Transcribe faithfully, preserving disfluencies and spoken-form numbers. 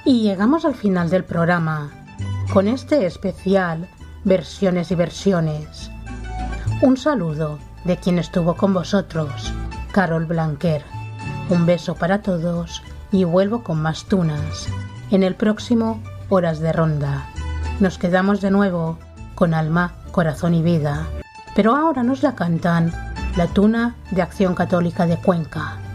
Y llegamos al final del programa, con este especial Versiones y Versiones. Un saludo de quien estuvo con vosotros, Carol Blanquer. Un beso para todos y vuelvo con más tunas en el próximo Horas de Ronda. Nos quedamos de nuevo con Alma, Corazón y Vida, pero ahora nos la cantan la Tuna de Acción Católica de Cuenca.